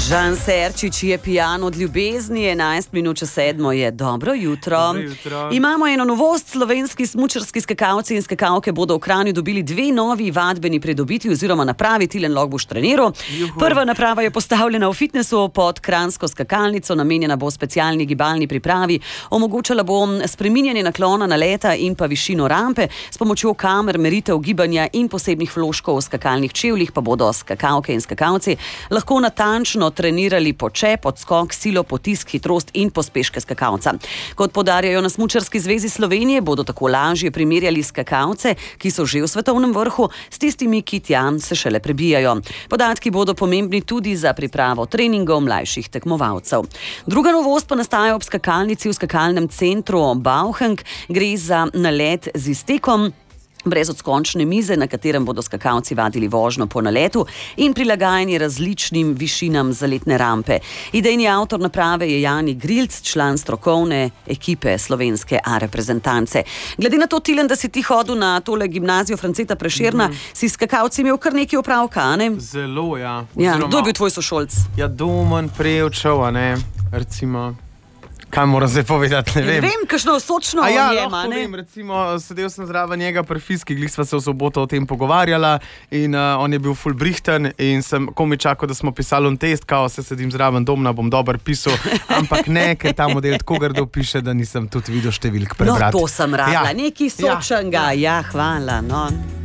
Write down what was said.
Žan Serčič je pijan od ljubezni, 11 minut čez 7 je dobro jutro. Dobro jutro. Imamo eno novost, slovenski smučarski skakalci in skakalke bodo v Kranju dobili 2 novi vadbeni pridobitvi oziroma napravi. Tilen Log boš treniral. Prva naprava je postavljena v fitnesu pod kranjsko skakalnico, namenjena bo specialni gibalni pripravi, omogočala bo spreminjanje naklona naleta in pa višino rampe, s pomočjo kamer, meritev gibanja in posebnih vložkov v skakalnih čevljih pa bodo skakalke in skakalci lahko natančno trenirali počep, odskok, silo, potisk, hitrost in pospeške skakalca. Kot poudarjajo na Smučarski zvezi Slovenije, bodo tako lažje primerjali skakalce, ki so že v svetovnem vrhu, s tistimi, ki tja se šele prebijajo. Podatki bodo pomembni tudi za pripravo treningov mlajših tekmovalcev. Druga novost pa nastaja ob skakalnici v skakalnem centru Bauheng. Gre za nalet z iztekom, brez odskončne mize, na katerem bodo skakalci vadili vožnjo po naletu in prilagajanje različnim višinam zaletne rampe. Idejni avtor naprave je Jani Grilc, član strokovne ekipe slovenske A reprezentance. Glede na to, Tilen, da si ti hodil na tole gimnazijo Franceta Prešerna, si s skakalci imel kar nekaj opravka, a ne? Zelo, ja. Kdo je bil tvoj sošolc? Ja, Domen, Prevčev, a ne, recimo. Kaj moram zdaj povedati, ne vem. Ne vem, kakšno sočno ja, njema, ne? Povem, recimo, sedel sem zraven njega pri Fiski, glih sva se v soboto o tem pogovarjala in on je bil ful brihten in sem komi čakal, da smo pisali test, kao se sedim zraven Domna, bom dober pisal, ampak ne, ker ta model tako grdo piše, da nisem tudi videl številk prebrati. No, to sem rabila, neki sočenga, ja, hvala, no.